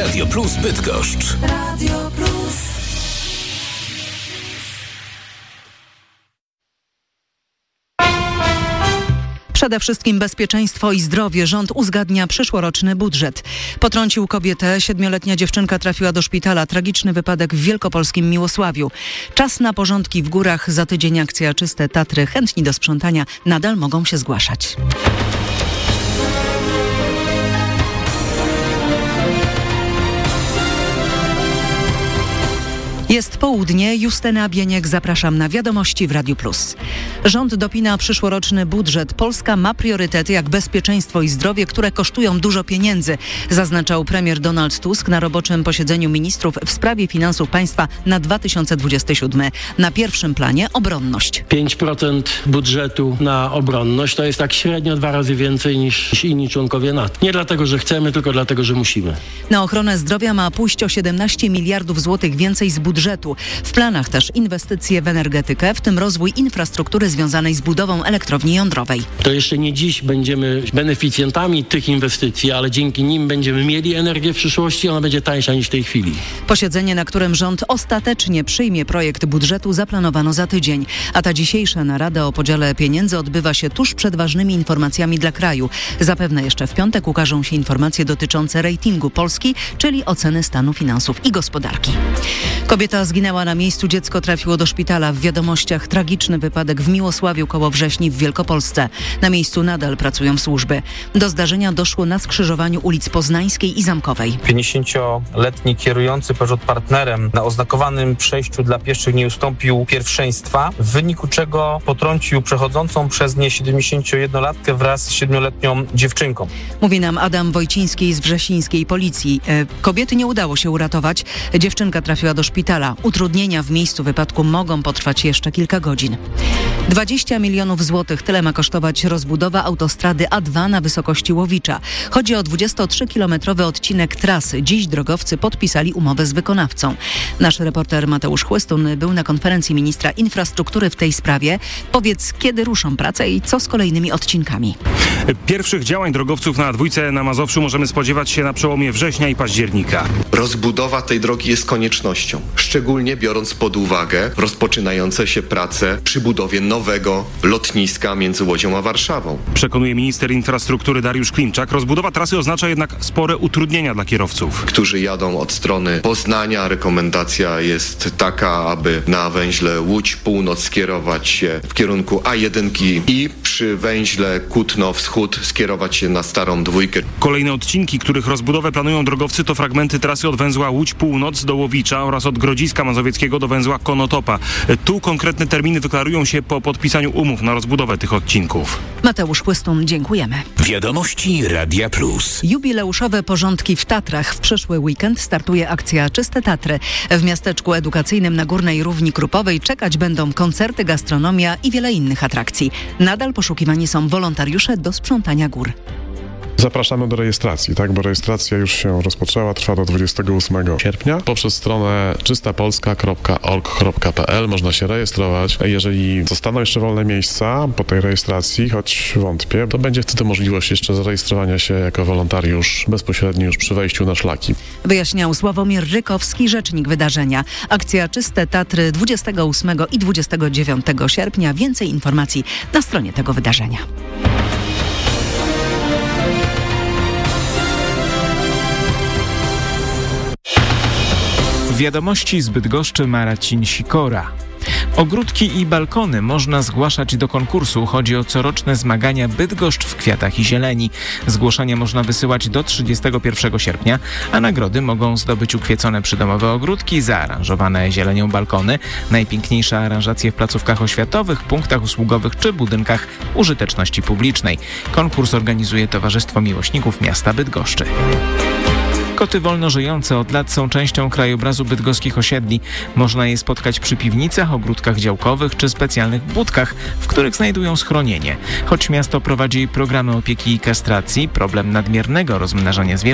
Radio Plus Bydgoszcz. Radio Plus. Przede wszystkim bezpieczeństwo i zdrowie. Rząd uzgadnia przyszłoroczny budżet. Potrącił kobietę. 7-letnia dziewczynka trafiła do szpitala. Tragiczny wypadek w wielkopolskim Miłosławiu. Czas na porządki w górach. Za tydzień akcja Czyste Tatry. Chętni do sprzątania nadal mogą się zgłaszać. Jest południe, Justyna Bieniek, zapraszam na Wiadomości w Radiu Plus. Rząd dopina przyszłoroczny budżet. Polska ma priorytety jak bezpieczeństwo i zdrowie, które kosztują dużo pieniędzy, zaznaczał premier Donald Tusk na roboczym posiedzeniu ministrów w sprawie finansów państwa na 2027. Na pierwszym planie obronność. 5% budżetu na obronność to jest tak średnio 2 razy więcej niż inni członkowie NATO. Nie dlatego, że chcemy, tylko dlatego, że musimy. Na ochronę zdrowia ma pójść o 17 miliardów złotych więcej z budżetu. W planach też inwestycje w energetykę, w tym rozwój infrastruktury związanej z budową elektrowni jądrowej. To jeszcze nie dziś będziemy beneficjentami tych inwestycji, ale dzięki nim będziemy mieli energię w przyszłości, ona będzie tańsza niż w tej chwili. Posiedzenie, na którym rząd ostatecznie przyjmie projekt budżetu, zaplanowano za tydzień. A ta dzisiejsza narada o podziale pieniędzy odbywa się tuż przed ważnymi informacjami dla kraju. Zapewne jeszcze w piątek ukażą się informacje dotyczące ratingu Polski, czyli oceny stanu finansów i gospodarki. Kobieta zginęła na miejscu, dziecko trafiło do szpitala. W Wiadomościach tragiczny wypadek w Miłosławiu koło Wrześni w Wielkopolsce. Na miejscu nadal pracują służby. Do zdarzenia doszło na skrzyżowaniu ulic Poznańskiej i Zamkowej. 50-letni kierujący Peugeot Partnerem na oznakowanym przejściu dla pieszych nie ustąpił pierwszeństwa, w wyniku czego potrącił przechodzącą przez nie 71-latkę wraz z 7-letnią dziewczynką. Mówi nam Adam Wojciński z wrzesińskiej policji. Kobiety nie udało się uratować. Dziewczynka trafiła do szpitala. Utrudnienia w miejscu wypadku mogą potrwać jeszcze kilka godzin. 20 milionów złotych, tyle ma kosztować rozbudowa autostrady A2 na wysokości Łowicza. Chodzi o 23-kilometrowy odcinek trasy. Dziś drogowcy podpisali umowę z wykonawcą. Nasz reporter Mateusz Chłystun był na konferencji ministra infrastruktury w tej sprawie. Powiedz, kiedy ruszą prace i co z kolejnymi odcinkami? Pierwszych działań drogowców na A2 na Mazowszu możemy spodziewać się na przełomie września i października. Rozbudowa tej drogi jest koniecznością, szczególnie biorąc pod uwagę rozpoczynające się prace przy budowie nowego lotniska między Łodzią a Warszawą. Przekonuje minister infrastruktury Dariusz Klimczak. Rozbudowa trasy oznacza jednak spore utrudnienia dla kierowców, którzy jadą od strony Poznania. Rekomendacja jest taka, aby na węźle Łódź Północ skierować się w kierunku A1 i przy węźle Kutno Wschód skierować się na Starą Dwójkę. Kolejne odcinki, których rozbudowę planują drogowcy, to fragmenty trasy od węzła Łódź Północ do Łowicza oraz od Grodziska Mazowieckiego do węzła Konotopa. Tu konkretne terminy wyklarują się po podpisaniu umów na rozbudowę tych odcinków. Mateusz Chłystun, dziękujemy. Wiadomości Radia Plus. Jubileuszowe porządki w Tatrach. W przyszły weekend startuje akcja Czyste Tatry. W miasteczku edukacyjnym na Górnej Równi Krupowej czekać będą koncerty, gastronomia i wiele innych atrakcji. Nadal poszukiwani są wolontariusze do sprzątania gór. Zapraszamy do rejestracji, bo rejestracja już się rozpoczęła, trwa do 28 sierpnia. Poprzez stronę czystapolska.org.pl można się rejestrować. Jeżeli zostaną jeszcze wolne miejsca po tej rejestracji, choć wątpię, to będzie wtedy możliwość jeszcze zarejestrowania się jako wolontariusz bezpośrednio już przy wejściu na szlaki. Wyjaśniał Sławomir Rykowski, rzecznik wydarzenia. Akcja Czyste Tatry 28 i 29 sierpnia. Więcej informacji na stronie tego wydarzenia. Wiadomości z Bydgoszczy Marcin Sikora. Ogródki i balkony można zgłaszać do konkursu. Chodzi o coroczne zmagania Bydgoszcz w kwiatach i zieleni. Zgłoszenia można wysyłać do 31 sierpnia, a nagrody mogą zdobyć ukwiecone przydomowe ogródki, zaaranżowane zielenią balkony, najpiękniejsze aranżacje w placówkach oświatowych, punktach usługowych czy budynkach użyteczności publicznej. Konkurs organizuje Towarzystwo Miłośników Miasta Bydgoszczy. Koty wolno żyjące od lat są częścią krajobrazu bydgoskich osiedli. Można je spotkać przy piwnicach, ogródkach działkowych czy specjalnych budkach, w których znajdują schronienie. Choć miasto prowadzi programy opieki i kastracji, problem nadmiernego rozmnażania zwierząt